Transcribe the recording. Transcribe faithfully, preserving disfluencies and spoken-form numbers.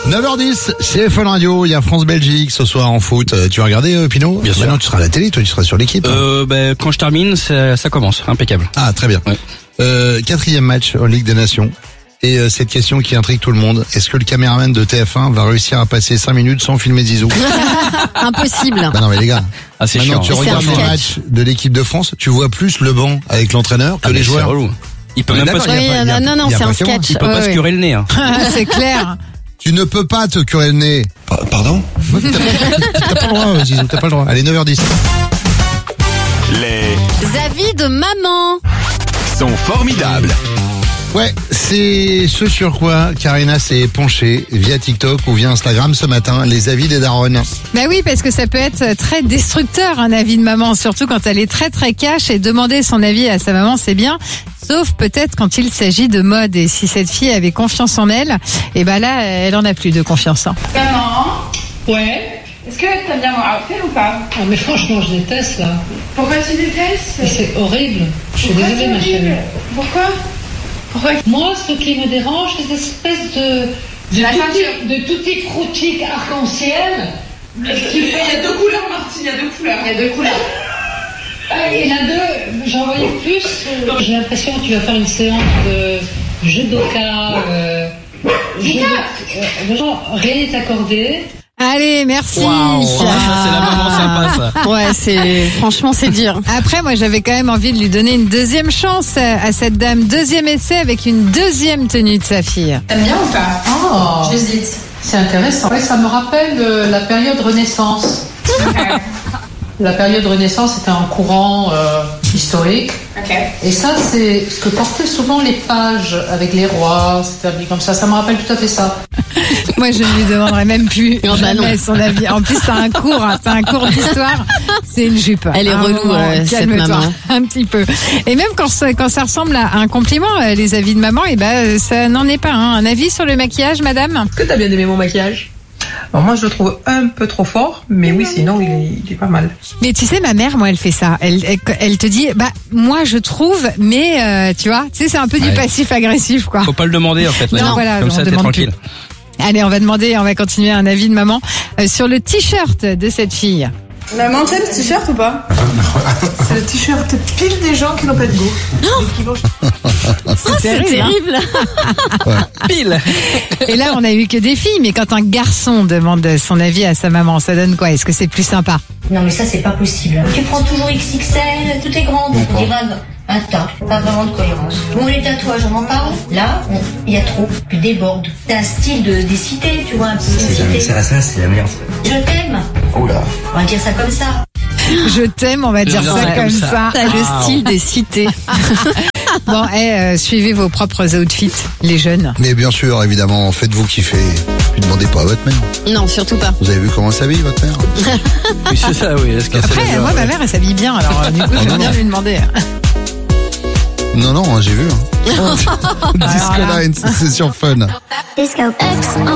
neuf heures dix, c'est Fun Radio, il y a France-Belgique ce soir en foot. Tu vas regarder euh, Pinot? Bien sûr. Maintenant tu seras à la télé, toi tu seras sur l'équipe. Euh, ben, quand je termine, ça, ça commence, impeccable. Ah très bien. Ouais. Euh, quatrième match en Ligue des Nations. Et euh, cette question qui intrigue tout le monde, est-ce que le caméraman de T F un va réussir à passer cinq minutes sans filmer Zizou? Impossible. Bah non mais les gars, Ah, c'est maintenant chiant. tu C'est regardes un les sketch. matchs de l'équipe de France, tu vois plus le banc avec l'entraîneur que Ah, mais les c'est joueurs. relou. Il peut On est même pas, d'accord, se- il y a Oui, pas- il y a- non, non, il y a c'est pas un que moi. sketch. il peut Ouais, pas se ouais. curer le nez. Hein. C'est clair. Tu ne peux pas te curer le nez. Pa- Pardon? T'as pas, t'as pas le droit, Zizou, t'as pas le droit. Allez, neuf heures dix. Les Avis de maman. sont formidables. Ouais, c'est ce sur quoi Karina s'est penchée via TikTok ou via Instagram ce matin, les avis des darons. Bah oui, parce que ça peut être très destructeur un avis de maman, surtout quand elle est très très cash, et demander son avis à sa maman, c'est bien. Sauf peut-être quand il s'agit de mode, et si cette fille avait confiance en elle, et ben là, elle en a plus de confiance. Hein. Maman, Ouais. est-ce que t'aimes bien mon outfit ou pas? Ah mais franchement, je déteste là. Pourquoi tu détestes? C'est horrible. Je suis Pourquoi désolée, c'est ma horrible? chérie. Pourquoi? Pourquoi? Moi, ce qui me dérange, c'est cette espèce de de La tutti, ceinture. de tutti frutti arc-en-ciel. Il y a deux couleurs, Martine, il y a deux couleurs. Il y a deux couleurs. Ah, il y en a deux. J'en voyais plus. euh, J'ai l'impression que tu vas faire une séance de judoka. Euh, judo- euh, genre, rien n'est accordé. Allez, merci. Waouh, ça, c'est la maman sympa, ça. Ouais, c'est franchement c'est dur. Après, moi, j'avais quand même envie de lui donner une deuxième chance à à cette dame. Deuxième essai avec une deuxième tenue de sa fille. T'aimes bien ou pas? Oh, J'hésite. c'est intéressant. Ouais, ça me rappelle euh, la période Renaissance. La période Renaissance était un courant euh, historique. Ok. Et ça, c'est ce que portaient souvent les pages avec les rois. C'était habillé comme ça. Ça me rappelle tout à fait ça. Moi, je ne lui demanderai même plus Oh, bah jamais non. son avis. En plus, c'est un cours, hein, c'est un cours d'histoire. C'est une jupe. Elle est À un relou, moment, euh, cette calme-toi, maman. un petit peu. Et même quand ça, quand ça ressemble à un compliment, euh, les avis de maman, et ben, ça n'en est pas. Hein. Un avis sur le maquillage, madame? Est-ce que t'as bien aimé mon maquillage? Alors moi je le trouve un peu trop fort, mais oui sinon il est, il est pas mal. Mais tu sais, ma mère, moi, elle fait ça. Elle, elle, elle te dit, bah, moi, je trouve, mais euh, tu vois, tu sais, c'est un peu du Ouais. passif-agressif, quoi. Faut pas le demander, en fait. Non, maintenant. voilà, Comme on ça, t'es demande tranquille. Allez, on va demander, on va continuer un avis de maman euh, sur le t-shirt de cette fille. Maman, t'aimes ce t-shirt ou pas? C'est le t-shirt pile des gens qui n'ont pas de goût. C'est C'est terrible, hein. terrible. Pile. Et là, on a eu que des filles, mais quand un garçon demande son avis à sa maman, ça donne quoi? Est-ce que c'est plus sympa? Non mais ça c'est pas possible. Tu prends toujours X X L, tout est grand, donc on dirait un tas, pas vraiment de cohérence. Bon les tatouages, on en parle. Là, on- il y a trop, tu débordes. T'as un style de, des cités, tu vois, un peu de cité. la ça, c'est la meilleure. Je t'aime, Oh là. on va dire ça comme ça. Je t'aime, on va dire dire ça ça comme comme ça. ça. T'as le style des cités. Bon, eh, euh, suivez vos propres outfits, les jeunes. Mais bien sûr, évidemment, faites-vous kiffer. Ne demandez pas à votre mère. Non, surtout pas. Vous avez vu comment s'habille votre mère? Oui, c'est ça, oui. Est-ce que Après, c'est la- moi, ma mère, elle s'habille bien, alors euh, du coup, je vais non, bien non. lui demander. Non, non, j'ai vu. Hein. Disco là. Line, c'est sur Fun. Disco.